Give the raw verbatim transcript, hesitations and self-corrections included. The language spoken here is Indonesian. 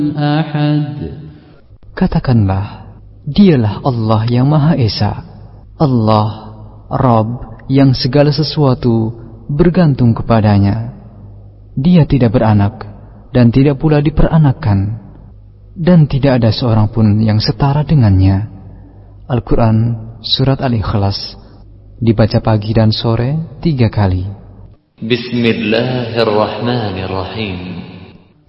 أحد. Katakanlah, dialah Allah yang Maha Esa, Allah, Rabb yang segala sesuatu bergantung kepadanya. Dia tidak beranak dan tidak pula diperanakkan, dan tidak ada seorang pun yang setara dengannya. Al-Quran Surat Al-Ikhlas dibaca pagi dan sore tiga kali. Bismillahirrahmanirrahim.